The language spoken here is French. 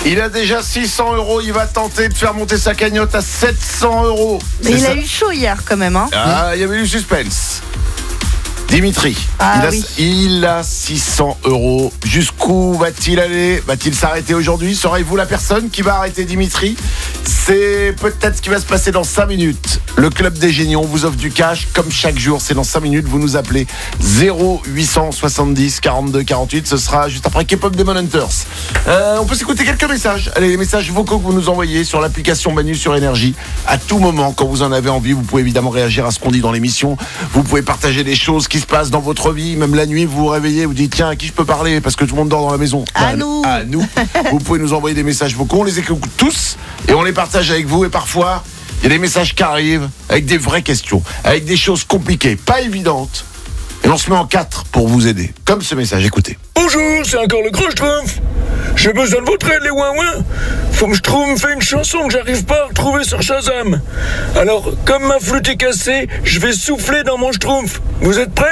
Il a déjà 600 €. Il va tenter de faire monter sa cagnotte à 700 €. Mais il a eu chaud hier quand même. Hein. Ah, il y avait du suspense. Dimitri, il a 600 €. Jusqu'où va-t-il aller? Va-t-il s'arrêter aujourd'hui? Serez-vous la personne qui va arrêter Dimitri? C'est peut-être ce qui va se passer dans 5 minutes. Le Club des Génies, on vous offre du cash comme chaque jour. C'est dans 5 minutes. Vous nous appelez 0870 42 48. Ce sera juste après K-pop Demon Hunters. On peut s'écouter quelques messages. Allez, les messages vocaux que vous nous envoyez sur l'application Manu sur Énergie. À tout moment, quand vous en avez envie, vous pouvez évidemment réagir à ce qu'on dit dans l'émission. Vous pouvez partager des choses qui se passent dans votre vie. Même la nuit, vous vous réveillez, vous dites tiens, à qui je peux parler? Parce que tout le monde dort dans la maison. À nous. Vous pouvez nous envoyer des messages vocaux. On les écoute tous et on les partage avec vous. Et parfois, il y a des messages qui arrivent avec des vraies questions, avec des choses compliquées, pas évidentes. Et on se met en 4 pour vous aider. Comme ce message, écoutez. Bonjour, c'est encore le Gros Schtroumpf. J'ai besoin de votre aide, les ouin-ouin. Faut que Schtroumpf fait une chanson que j'arrive pas à retrouver sur Shazam. Alors, comme ma flûte est cassée, je vais souffler dans mon Schtroumpf. Vous êtes prêts?